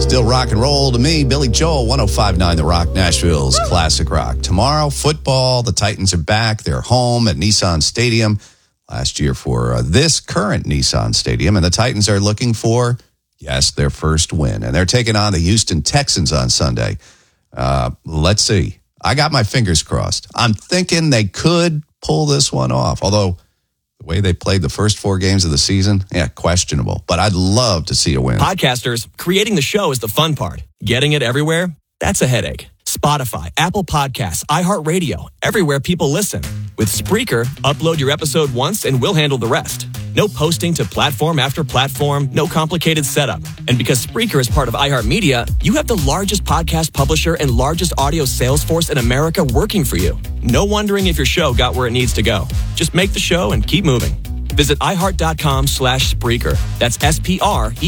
Still rock and roll to me. Billy Joel, 105.9 The Rock, Nashville's classic rock. Tomorrow, football. The Titans are back. They're home at Nissan Stadium. Last year for this current Nissan Stadium. And the Titans are looking for, yes, their first win. And they're taking on the Houston Texans on Sunday. Let's see. I got my fingers crossed. I'm thinking they could pull this one off. Although the way they played the first 4 games of the season, questionable. But I'd love to see a win. Podcasters, creating the show is the fun part. Getting it everywhere, that's a headache. Spotify, Apple Podcasts, iHeartRadio, everywhere people listen. With Spreaker, upload your episode once and we'll handle the rest. No posting to platform after platform, no complicated setup. And because Spreaker is part of iHeartMedia, you have the largest podcast publisher and largest audio sales force in America working for you. No wondering if your show got where it needs to go. Just make the show and keep moving. Visit iHeart.com/Spreaker. That's SPRE.